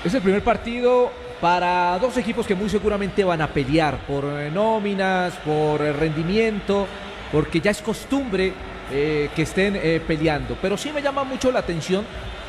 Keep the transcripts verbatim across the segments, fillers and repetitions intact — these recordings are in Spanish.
Es el primer partido para dos equipos que muy seguramente van a pelear por eh, nóminas, por eh, rendimiento, porque ya es costumbre eh, que estén eh, peleando. Pero sí me llama mucho la atención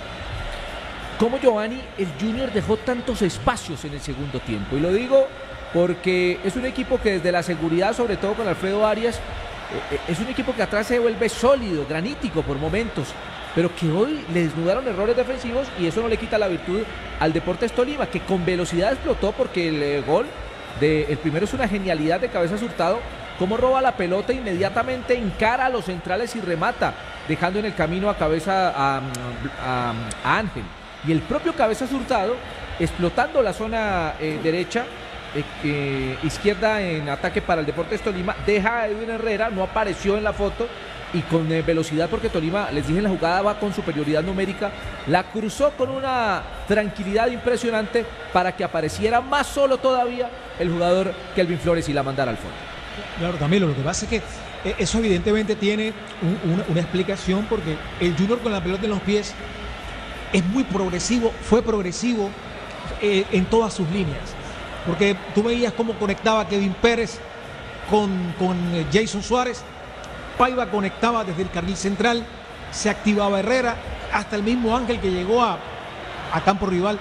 cómo Giovanni, el Junior, dejó tantos espacios en el segundo tiempo. Y lo digo porque es un equipo que desde la seguridad, sobre todo con Alfredo Arias, eh, es un equipo que atrás se vuelve sólido, granítico por momentos, pero que hoy le desnudaron errores defensivos y eso no le quita la virtud al Deportes Tolima, que con velocidad explotó porque el eh, gol, de, el primero es una genialidad de Cabezas Hurtado, cómo roba la pelota, inmediatamente encara a los centrales y remata, dejando en el camino a cabeza a, a, a Ángel. Y el propio Cabezas Hurtado, explotando la zona eh, derecha, eh, eh, izquierda en ataque para el Deportes Tolima, deja a Edwin Herrera, no apareció en la foto, y con eh, velocidad, porque Tolima, les dije en la jugada, va con superioridad numérica, la cruzó con una tranquilidad impresionante para que apareciera más solo todavía el jugador Kelvin Flores y la mandara al fondo. Claro, Camilo, lo que pasa es que eh, eso evidentemente tiene un, una, una explicación, porque el Junior con la pelota en los pies es muy progresivo, fue progresivo eh, en todas sus líneas, porque tú veías cómo conectaba Kevin Pérez con, con eh, Jason Suárez. Paiva conectaba desde el carril central, se activaba Herrera, hasta el mismo Ángel que llegó a, a campo rival,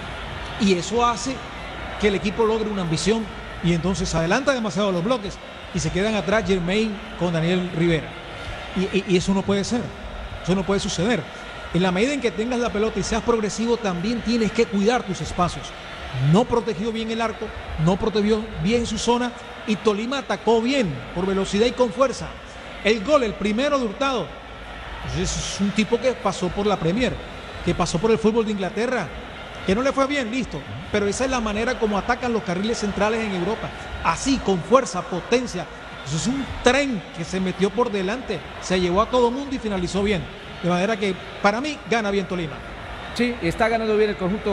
y eso hace que el equipo logre una ambición y entonces adelanta demasiado los bloques y se quedan atrás Germain con Daniel Rivera, y, y, y eso no puede ser, eso no puede suceder. En la medida en que tengas la pelota y seas progresivo, también tienes que cuidar tus espacios. No protegió bien el arco, no protegió bien su zona, y Tolima atacó bien, por velocidad y con fuerza. El gol, el primero de Hurtado, pues es un tipo que pasó por la Premier, que pasó por el fútbol de Inglaterra, que no le fue bien, listo, pero esa es la manera como atacan los carriles centrales en Europa, así, con fuerza, potencia. Eso es un tren que se metió por delante, se llevó a todo mundo y finalizó bien, de manera que para mí gana bien Tolima. Sí, está ganando bien el conjunto